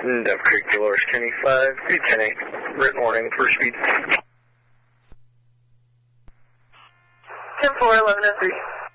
Dove Creek, Dolores Kenny 5, 10-8, written warning for speed. 10-4, 11-03.